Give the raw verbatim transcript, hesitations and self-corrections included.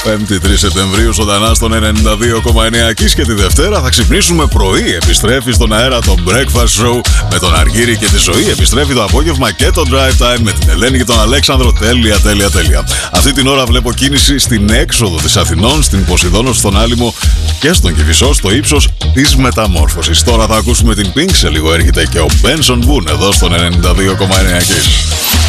Πέμπτη τρεις Σεπτεμβρίου ζωντανά στον ενενήντα δύο κόμμα εννέα Kiss και τη Δευτέρα θα ξυπνήσουμε πρωί. Επιστρέφει στον αέρα το Breakfast Show με τον Αργύρη και τη Ζωή. Επιστρέφει το απόγευμα και το Drive Time με την Ελένη και τον Αλέξανδρο. Τέλεια, τέλεια, τέλεια. Αυτή την ώρα βλέπω κίνηση στην έξοδο της Αθηνών, στην Ποσειδόνο, στον Άλυμο και στον Κηφισό, στο ύψος της Μεταμόρφωσης. Τώρα θα ακούσουμε την Pink, σε λίγο έρχεται και ο Benson Boone εδώ στον ενενήντα δύο κόμμα εννέα Kiss.